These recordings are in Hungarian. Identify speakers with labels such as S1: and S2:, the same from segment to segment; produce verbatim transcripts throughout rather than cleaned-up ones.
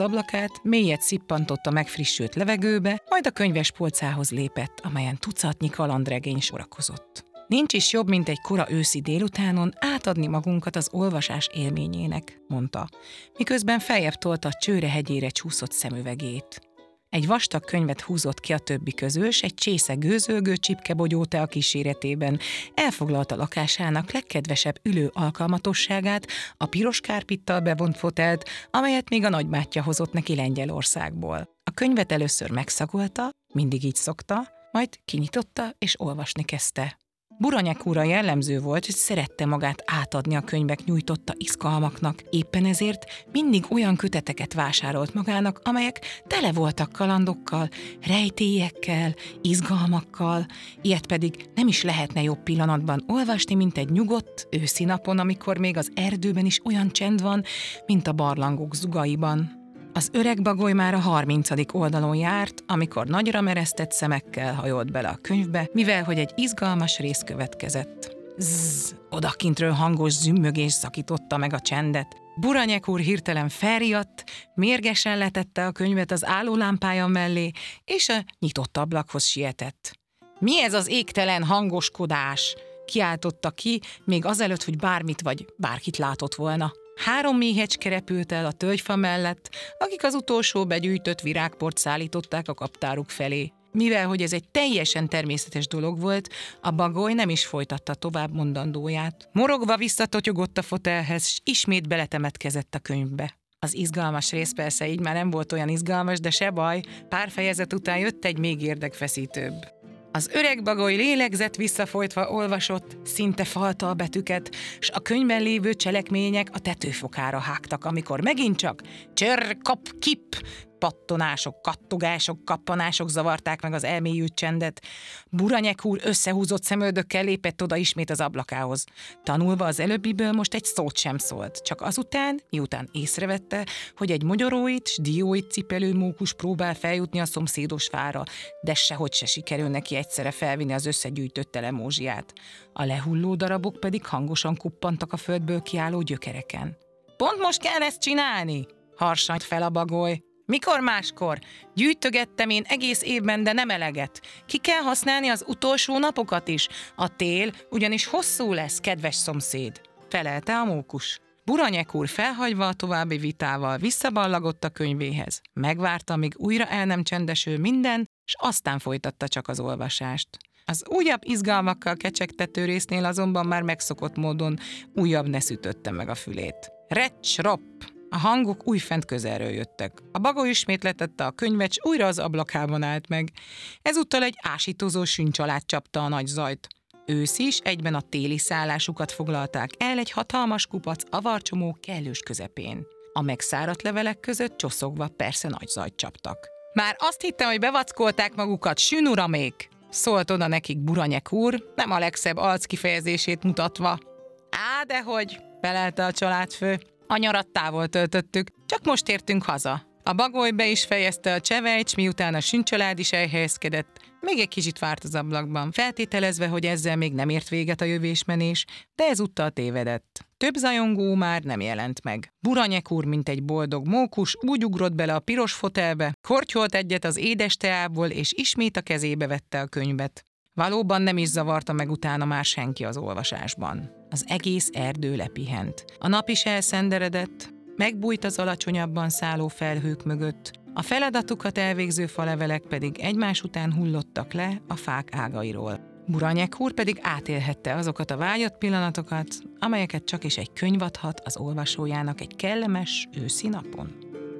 S1: ablakát, mélyet szippantott a megfrissült levegőbe, majd a könyves polcához lépett, amelyen tucatnyi kalandregény sorakozott. Nincs is jobb, mint egy kora őszi délutánon átadni magunkat az olvasás élményének, mondta, miközben feljebb tolta a csőre hegyére csúszott szemüvegét. Egy vastag könyvet húzott ki a többi közül, s egy csésze gőzölgő csipkebogyótea kíséretében elfoglalta lakásának legkedvesebb ülő alkalmatosságát, a piros kárpittal bevont fotelt, amelyet még a nagybátyja hozott neki Lengyelországból. A könyvet először megszagolta, mindig így szokta, majd kinyitotta és olvasni kezdte. Buranyek úrra jellemző volt, hogy szerette magát átadni a könyvek nyújtotta izgalmaknak, éppen ezért mindig olyan köteteket vásárolt magának, amelyek tele voltak kalandokkal, rejtélyekkel, izgalmakkal, ilyet pedig nem is lehetne jobb pillanatban olvasni, mint egy nyugodt őszi napon, amikor még az erdőben is olyan csend van, mint a barlangok zugaiban. Az öreg bagoly már a harmincadik oldalon járt, amikor nagyra meresztett szemekkel hajolt bele a könyvbe, mivel hogy egy izgalmas rész következett. Zzz, odakintről hangos zümmögés szakította meg a csendet. Buranyek úr hirtelen felriadt, mérgesen letette a könyvet az állólámpája mellé, és a nyitott ablakhoz sietett. Mi ez az égtelen hangoskodás? Kiáltotta ki, még azelőtt, hogy bármit vagy bárkit látott volna. Három méhecske repült el a tölgyfa mellett, akik az utolsó begyűjtött virágport szállították a kaptáruk felé. Mivel hogy ez egy teljesen természetes dolog volt, a bagoly nem is folytatta tovább mondandóját. Morogva visszatotyogott a fotelhez, s ismét beletemetkezett a könyvbe. Az izgalmas rész persze így már nem volt olyan izgalmas, de se baj, pár fejezet után jött egy még érdekfeszítőbb. Az öreg bagoly lélegzett visszafolytva olvasott, szinte falta a betűket, s a könyvben lévő cselekmények a tetőfokára hágtak, amikor megint csak csörr, kap, kip, pattonások, kattogások, kappanások zavarták meg az elmélyült csendet. Buranyek úr összehúzott szemöldökkel lépett oda ismét az ablakához. Tanulva az előbbiből most egy szót sem szólt, csak azután, miután észrevette, hogy egy mogyoróit s dióit cipelő mókus próbál feljutni a szomszédos fára, de sehogy se sikerül neki egyszerre felvinni az összegyűjtött elemózsiát. A lehulló darabok pedig hangosan kuppantak a földből kiálló gyökereken. Pont most kell ezt csinálni? Harsant fel a bagoly. Mikor máskor? Gyűjtögettem én egész évben, de nem eleget. Ki kell használni az utolsó napokat is. A tél ugyanis hosszú lesz, kedves szomszéd, felelte a mókus. Buranyek úr felhagyva a további vitával visszaballagott a könyvéhez. Megvárta, míg újra el nem csendesül minden, s aztán folytatta csak az olvasást. Az újabb izgalmakkal kecsegtető résznél azonban már megszokott módon újabb ne ütötte meg a fülét. Recs, ropp! A hangok újfent közelről jöttek. A bagoly ismét letette a könyvet, s újra az ablakában állt meg. Ezúttal egy ásítozó süncs alá csapta a nagy zajt. Ősz is, egyben a téli szállásukat foglalták el egy hatalmas kupac avarcsomó kellős közepén. A megszáradt levelek között csoszogva persze nagy zajt csaptak. Már azt hittem, hogy bevackolták magukat, sün uramék! Szólt oda nekik Buranyek úr, nem a legszebb arc kifejezését mutatva. Á, dehogy, felelte a családfő. A nyarat távol töltöttük, csak most értünk haza. A bagoly be is fejezte a csevejt, miután a süncsalád is elhelyezkedett, még egy kicsit várt az ablakban, feltételezve, hogy ezzel még nem ért véget a jövésmenés, de ezúttal tévedett. Több zajongó már nem jelent meg. Buranyek úr, mint egy boldog mókus, úgy ugrott bele a piros fotelbe, kortyolt egyet az édes teából, és ismét a kezébe vette a könyvet. Valóban nem is zavarta meg utána már senki az olvasásban. Az egész erdő lepihent. A nap is elszenderedett, megbújt az alacsonyabban szálló felhők mögött, a feladatukat elvégző falevelek pedig egymás után hullottak le a fák ágairól. Buranyek úr pedig átélhette azokat a vágyott pillanatokat, amelyeket csak is egy könyv adhat az olvasójának egy kellemes őszi napon.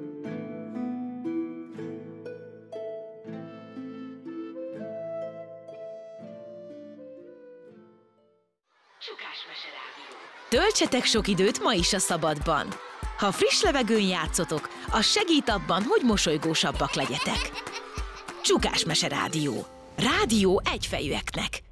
S2: Töltsetek sok időt ma is a szabadban. Ha friss levegőn játszotok, az segít abban, hogy mosolygósabbak legyetek. Csukás Mese Rádió. Rádió egyfejűeknek.